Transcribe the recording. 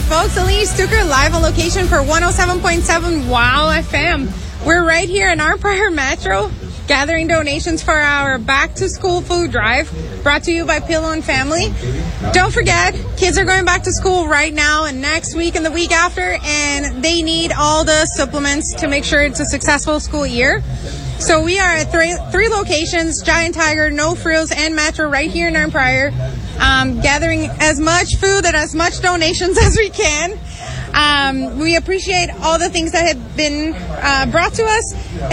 folks, Elise Stuker live on location for 107.7 Wow FM. We're right here in our Pryor Metro, gathering donations for our back-to-school food drive, brought to you by Pillow and Family. Don't forget, kids are going back to school right now and next week and the week after, and they need all the supplements to make sure it's a successful school year. So we are at three locations, Giant Tiger, No Frills, and Metro, right here in our Pryor, gathering as much food and as much donations as we can. We appreciate all the things that have been brought to us.